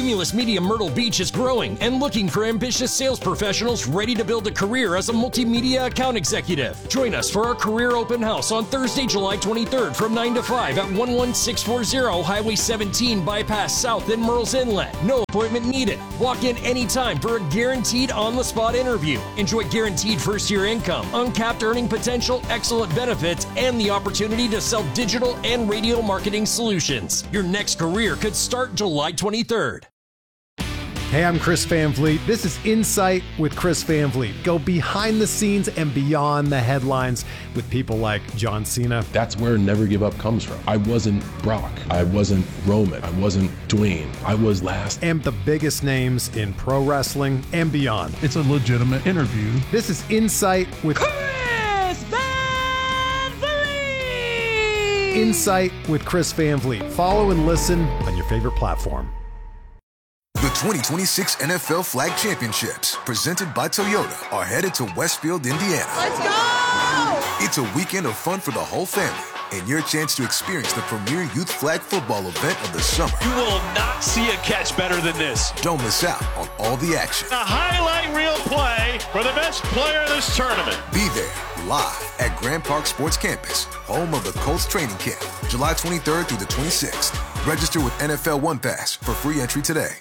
Cumulus Media Myrtle Beach is growing and looking for ambitious sales professionals ready to build a career as a multimedia account executive. Join us for our career open house on Thursday, July 23rd from 9 to 5 at 11640 Highway 17 Bypass South in Murrells Inlet. No appointment needed. Walk in anytime for a guaranteed on-the-spot interview. Enjoy guaranteed first-year income, uncapped earning potential, excellent benefits, and the opportunity to sell digital and radio marketing solutions. Your next career could start July 23rd. Hey, I'm Chris Van Vliet. This is Insight with Chris Van Vliet. Go behind the scenes and beyond the headlines with people like John Cena. That's where Never Give Up comes from. I wasn't Brock. I wasn't Roman. I wasn't Dwayne. I was last. And the biggest names in pro wrestling and beyond. It's a legitimate interview. This is Insight with Chris Van Vliet. Insight with Chris Van Vliet. Follow and listen on your favorite platform. The 2026 NFL Flag Championships, presented by Toyota, are headed to Westfield, Indiana. Let's go! It's a weekend of fun for the whole family and your chance to experience the premier youth flag football event of the summer. You will not see a catch better than this. Don't miss out on all the action. A highlight reel play for the best player in this tournament. Be there live at Grand Park Sports Campus, home of the Colts training camp, July 23rd through the 26th. Register with NFL One Pass for free entry today.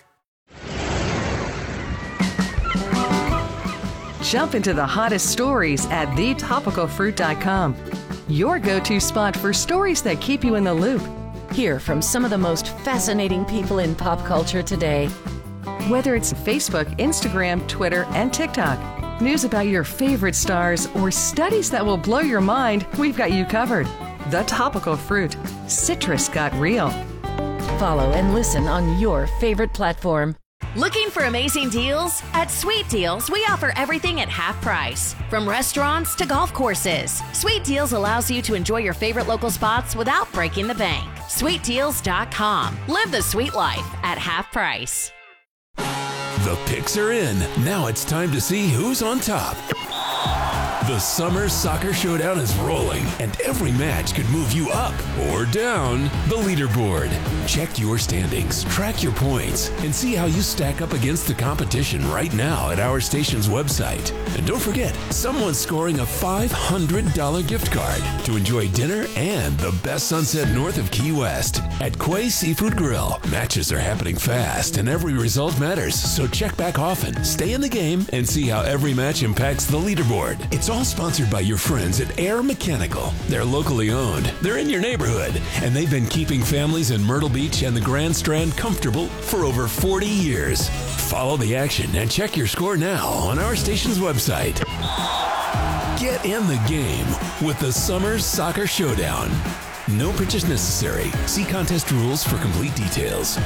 Jump into the hottest stories at thetopicalfruit.com. Your go-to spot for stories that keep you in the loop. Hear from some of the most fascinating people in pop culture today. Whether it's Facebook, Instagram, Twitter, and TikTok, news about your favorite stars, or studies that will blow your mind, we've got you covered. The Topical Fruit. Citrus got real. Follow and listen on your favorite platform. Looking for amazing deals? At Sweet Deals, we offer everything at half price. From restaurants to golf courses, Sweet Deals allows you to enjoy your favorite local spots without breaking the bank. SweetDeals.com. Live the sweet life at half price. The picks are in. Now it's time to see who's on top. The Summer Soccer Showdown is rolling, and every match could move you up or down the leaderboard. Check your standings, track your points, and see how you stack up against the competition right now at our station's website. And don't forget, someone's scoring a $500 gift card to enjoy dinner and the best sunset north of Key West at Quay Seafood Grill. Matches are happening fast, and every result matters, so check back often, stay in the game, and see how every match impacts the leaderboard. It's all sponsored by your friends at Air Mechanical. They're locally owned, they're in your neighborhood, and they've been keeping families in Myrtle Beach and the Grand Strand comfortable for over 40 years. Follow the action and check your score now on our station's website. Get in the game with the Summer Soccer Showdown. No purchase necessary. See contest rules for complete details.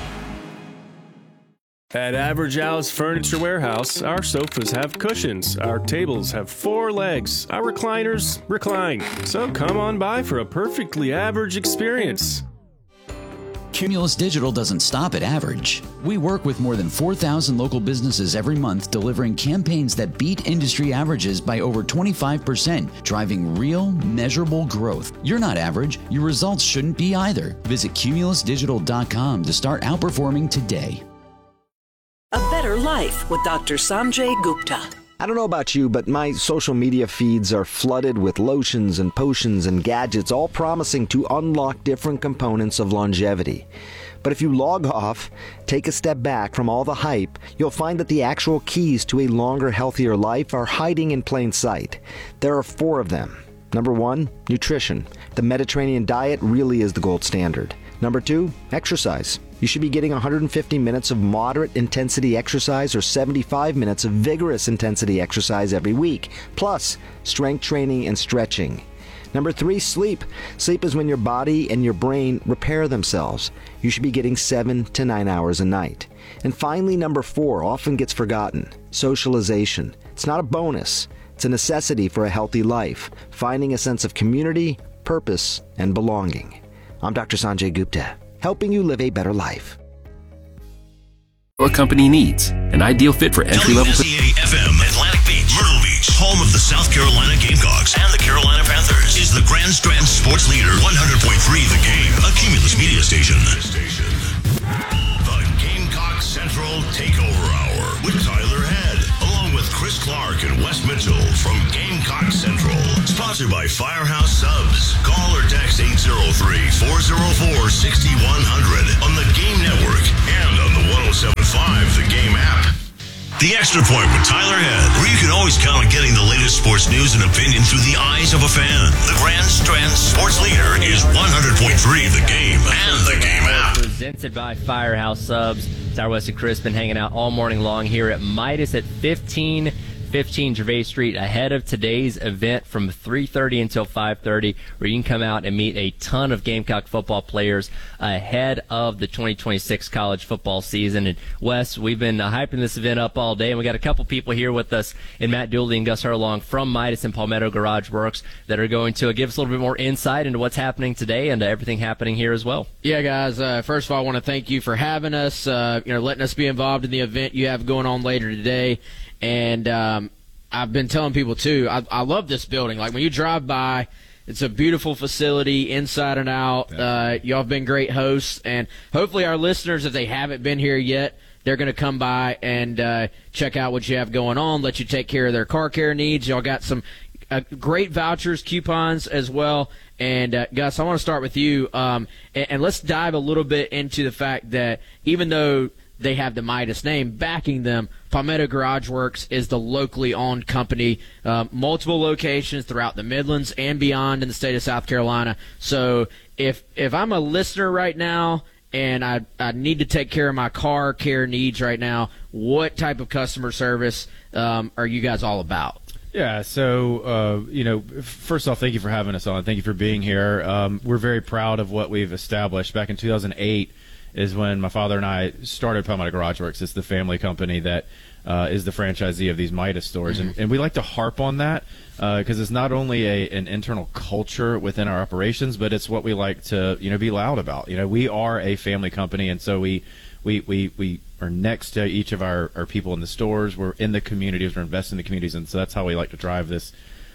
At Average Al's Furniture Warehouse, our sofas have cushions, our tables have 4 legs, our recliners recline. So come on by for a perfectly average experience. Cumulus Digital doesn't stop at average. We work with more than 4,000 local businesses every month, delivering campaigns that beat industry averages by over 25%, driving real, measurable growth. You're not average. Your results shouldn't be either. Visit cumulusdigital.com to start outperforming today. A Better Life with Dr. Sanjay Gupta. I don't know about you, but my social media feeds are flooded with lotions and potions and gadgets, all promising to unlock different components of longevity. But if you log off, take a step back from all the hype, you'll find that the actual keys to a longer, healthier life are hiding in plain sight. There are 4 of them. Number 1, nutrition. The Mediterranean diet really is the gold standard. Number 2, exercise. You should be getting 150 minutes of moderate intensity exercise or 75 minutes of vigorous intensity exercise every week, plus strength training and stretching. Number 3, sleep. Sleep is when your body and your brain repair themselves. You should be getting 7 to 9 hours a night. And finally, number 4 often gets forgotten, socialization. It's not a bonus. It's a necessity for a healthy life, finding a sense of community, purpose, and belonging. I'm Dr. Sanjay Gupta, helping you live a better life. Your company needs an ideal fit for entry-level. WSEA-FM, Atlantic Beach, Myrtle Beach, home of the South Carolina Gamecocks and the Carolina Panthers, is the Grand Strand Sports Leader. 100.3 The Game, a Cumulus media station. The Gamecock to you by Firehouse Subs. Call or text 803-404-6100 on the Game Network and on the 107.5 The Game app. The Extra Point with Tyler Head, where you can always count on getting the latest sports news and opinion through the eyes of a fan. The Grand Strand Sports Leader is 100.3 The Game and the Game app. Presented by Firehouse Subs. Tyler West and Chris been hanging out all morning long here at Midas at 1515 Gervais Street ahead of today's event from 3:30 until 5:30, where you can come out and meet a ton of Gamecock football players ahead of the 2026 college football season. And Wes, we've been hyping this event up all day, and we got a couple people here with us in Matt Dooley and Gus Herlong from Midas and Palmetto Garage Works that are going to give us a little bit more insight into what's happening today and everything happening here as well. Yeah, guys, first of all, I want to thank you for having us, letting us be involved in the event you have going on later today. And I've been telling people, too, I love this building. Like, when you drive by, it's a beautiful facility inside and out. Y'all have been great hosts. And hopefully our listeners, if they haven't been here yet, they're going to come by and check out what you have going on, let you take care of their car care needs. Y'all got some great vouchers, coupons as well. And, Gus, I want to start with you. And let's dive a little bit into the fact that even though they have the Midas name backing them, Palmetto Garage Works is the locally owned company, multiple locations throughout the Midlands and beyond in the state of South Carolina. So if I'm a listener right now and I need to take care of my car care needs right now, what type of customer service are you guys all about? Yeah, so, first off, thank you for having us on. Thank you for being here. We're very proud of what we've established. Back in 2008 is when my father and I started Palmetto Garage Works. It's the family company that is the franchisee of these Midas stores. Mm-hmm. And we like to harp on that because it's not only an internal culture within our operations, but it's what we like to, be loud about. We are a family company, and so we are next to each of our people in the stores. We're in the communities. We're investing in the communities, and so that's how we like to drive this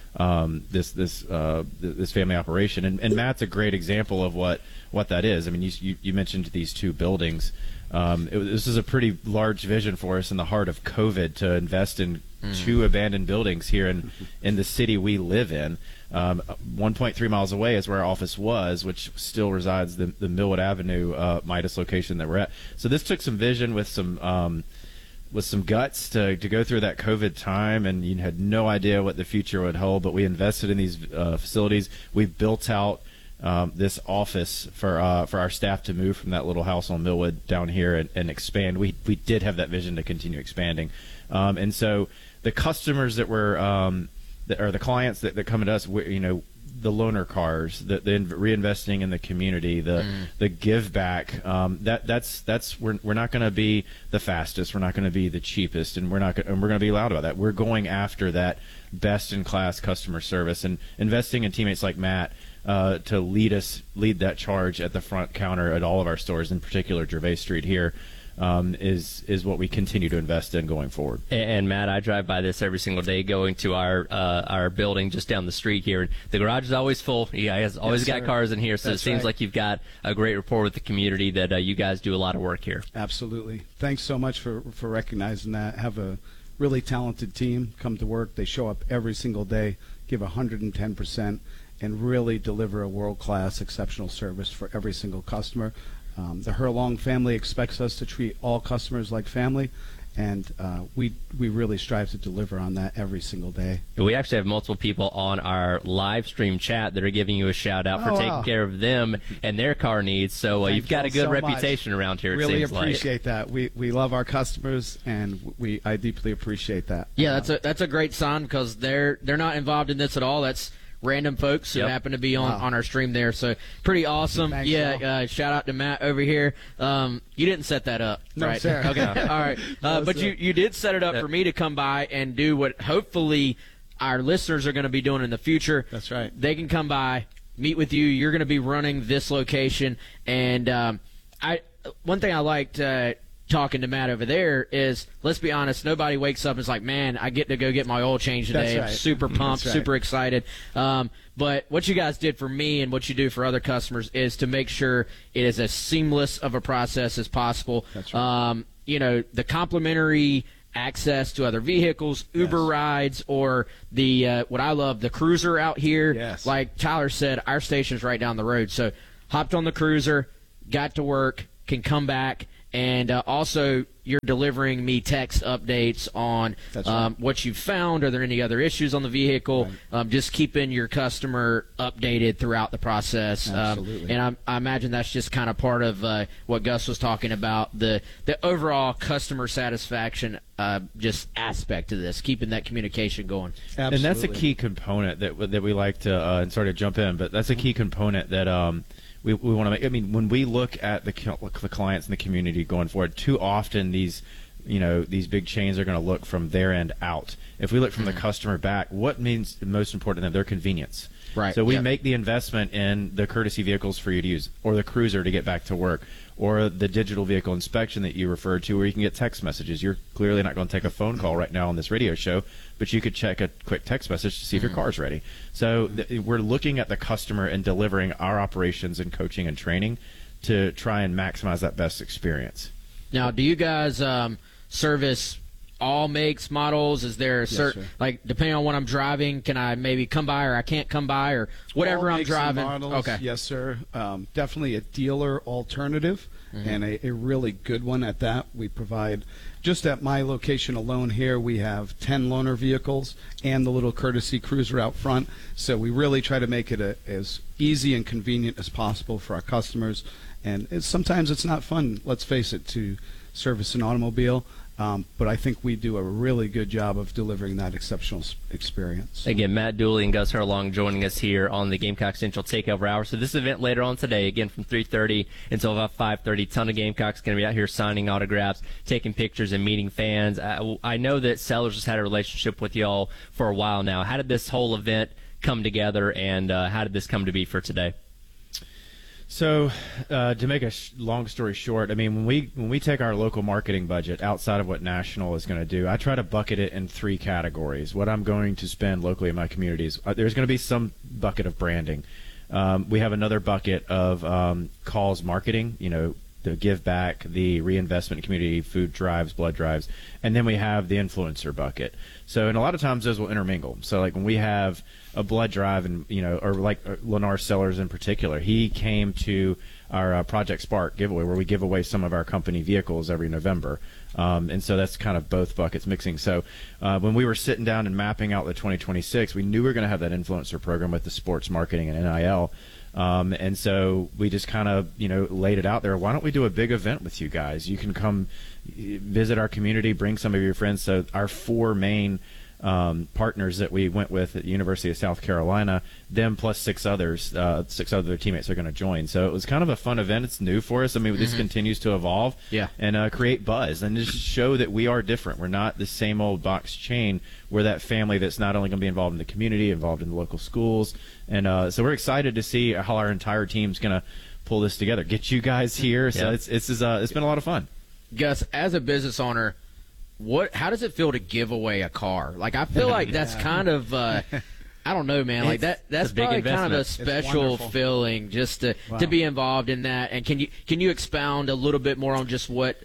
this family operation. And Matt's a great example of what that is. I mean, you mentioned these two buildings. This is a pretty large vision for us in the heart of COVID to invest in two abandoned buildings here in the city we live in. 1.3 miles away is where our office was, which still resides the Millwood Avenue Midas location that we're at. So this took some vision with some guts to go through that COVID time, and you had no idea what the future would hold, but we invested in these facilities. We built out this office for our staff to move from that little house on Millwood down here and expand. We did have that vision to continue expanding. And so the customers that were the clients that come to us, the loaner cars, the reinvesting in the community, the give back. That's we're not going to be the fastest, we're not going to be the cheapest, and we're going to be loud about that. We're going after that best in class customer service and investing in teammates like Matt to lead that charge at the front counter at all of our stores, in particular Gervais Street here. Is what we continue to invest in going forward. And Matt, I drive by this every single day going to our building just down the street here. The garage is always full. Yeah, has always got cars in here, so it seems like you've got a great rapport with the community that you guys do a lot of work here. Absolutely. Thanks so much for recognizing that. Have a really talented team come to work. They show up every single day, give 110%, and really deliver a world-class, exceptional service for every single customer. The Herlong family expects us to treat all customers like family, and we really strive to deliver on that every single day. We actually have multiple people on our live stream chat that are giving you a shout out for taking care of them and their car needs. So you've got a good reputation around here. Really it seems appreciate that. We love our customers, and I deeply appreciate that. Yeah, that's a great sign because they're not involved in this at all. That's random folks who happen to be on our stream there. So pretty awesome. Thanks, shout out to Matt over here. You didn't set that up, no, right? Sir. Okay. All right. But you did set it up for me to come by and do what hopefully our listeners are going to be doing in the future. That's right. They can come by, meet with you. You're going to be running this location. And one thing I liked talking to Matt over there is, let's be honest, nobody wakes up and is like, man, I get to go get my oil change today. That's right. I'm super pumped, super excited. But what you guys did for me and what you do for other customers is to make sure it is as seamless of a process as possible. That's right. The complimentary access to other vehicles, Uber rides, or the what I love, the cruiser out here. Yes. Like Tyler said, our station's right down the road. So hopped on the cruiser, got to work, can come back, and also you're delivering me text updates on what you've found. Are there any other issues on the vehicle? Right. Just keeping your customer updated throughout the process. Absolutely. And I imagine that's just kind of part of what Gus was talking about, the overall customer satisfaction just aspect of this, keeping that communication going. Absolutely. And that's a key component that we like to and sort of jump in, but that's a key component that we want to make. I mean, when we look at the clients in the community going forward, too often these big chains are going to look from their end out. If we look from the customer back, what means most important to them? Their convenience. Right. So we make the investment in the courtesy vehicles for you to use, or the cruiser to get back to work, or the digital vehicle inspection that you referred to, where you can get text messages. You're clearly not going to take a phone call right now on this radio show, but you could check a quick text message to see if your car's ready. So we're looking at the customer and delivering our operations and coaching and training to try and maximize that best experience. Now, do you guys service all makes, models? Is there a certain, like, depending on what I'm driving, can I maybe come by or I can't come by, or whatever all I'm makes driving? and models, Okay. Yes, sir. Definitely a dealer alternative, and a really good one at that. We provide, just at my location alone here, we have 10 loaner vehicles and the little courtesy cruiser out front. So we really try to make it as easy and convenient as possible for our customers. And sometimes it's not fun, let's face it, to service an automobile. But I think we do a really good job of delivering that exceptional experience. Again, Matt Dooley and Gus Herlong joining us here on the Gamecock Central Takeover Hour. So this event later on today, again from 3:30 until about 5:30. Ton of Gamecocks going to be out here signing autographs, taking pictures, and meeting fans. I know that Sellers has had a relationship with y'all for a while now. How did this whole event come together, and how did this come to be for today? So, to make a long story short, I mean, when we take our local marketing budget outside of what national is going to do, I try to bucket it in 3 categories. What I'm going to spend locally in my communities, there's going to be some bucket of branding. We have another bucket of calls marketing, the give back, the reinvestment in community, food drives, blood drives, and then we have the influencer bucket. So, and a lot of times those will intermingle. So, like when we have a blood drive, and or like Lennar Sellers in particular, he came to our Project Spark giveaway, where we give away some of our company vehicles every November, and so that's kind of both buckets mixing. So, when we were sitting down and mapping out the 2026, we knew we were going to have that influencer program with the sports marketing and NIL. And so we just kind of, laid it out there. Why don't we do a big event with you guys? You can come visit our community, bring some of your friends. So our 4 main partners that we went with at the University of South Carolina, them plus 6 others, 6 other teammates are going to join. So it was kind of a fun event. It's new for us. I mean, this continues to evolve and create buzz and just show that we are different. We're not the same old box chain. We're that family that's not only going to be involved in the community, involved in the local schools. And so we're excited to see how our entire team's going to pull this together, get you guys here. So it's been a lot of fun. Gus, as a business owner, how does it feel to give away a car? Like, I feel like that's kind of I don't know, man. Like that's probably kind of a special feeling just to be involved in that. And can you expound a little bit more on just what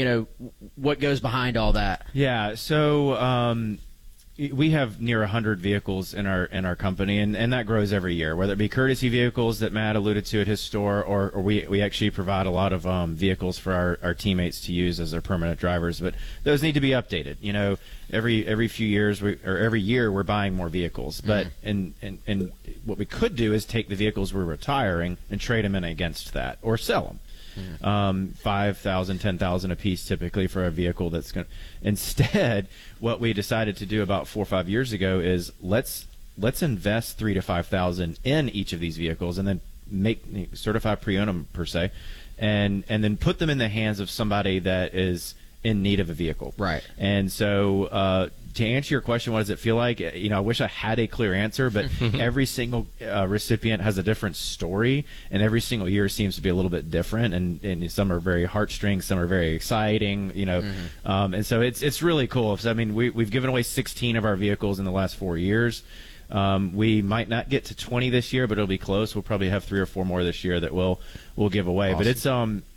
goes behind all that? Yeah. So we have near 100 vehicles in our company, and that grows every year, whether it be courtesy vehicles that Matt alluded to at his store, or we actually provide a lot of vehicles for our teammates to use as their permanent drivers. But those need to be updated. Every few years or every year we're buying more vehicles. But and what we could do is take the vehicles we're retiring and trade them in against that, or sell them. $5,000, $10,000 a piece typically for a vehicle that's going to. Instead, what we decided to do about 4 or 5 years ago is let's invest $3,000 to $5,000 in each of these vehicles, and then make certified pre-own them per se, and then put them in the hands of somebody that is in need of a vehicle. Right. And so to answer your question, what does it feel like? I wish I had a clear answer, but every single recipient has a different story, and every single year seems to be a little bit different. And some are very heartstrings, some are very exciting. And so it's really cool. So, I mean, we've given away 16 of our vehicles in the last 4 years. We might not get to 20 this year, but it'll be close. We'll probably have 3 or 4 more this year that we'll give away. Awesome. But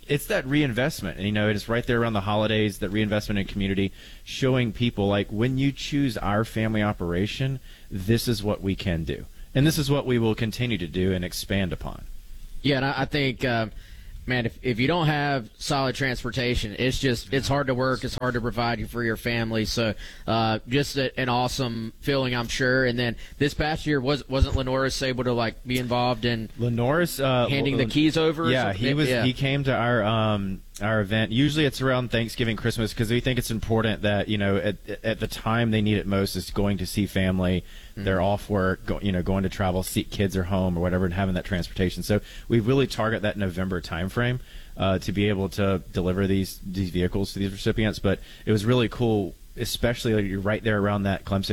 it's that reinvestment, and it's right there around the holidays, that reinvestment in community, showing people like, when you choose our family operation, this is what we can do, and this is what we will continue to do and expand upon. Yeah, and I think, man, if you don't have solid transportation, it's hard to work. It's hard to provide for your family. So just an awesome feeling, I'm sure. And then this past year, wasn't Lenoris able to be involved in Lenoris handing the keys over? Yeah, he was. Yeah. He came to our event. Usually it's around Thanksgiving, Christmas, because we think it's important that at the time they need it most is going to see family. Mm-hmm. They're off work, going to travel, see kids are home or whatever, and having that transportation. So we really target that November timeframe to be able to deliver these vehicles to these recipients. But it was really cool, especially you're right there around that Clemson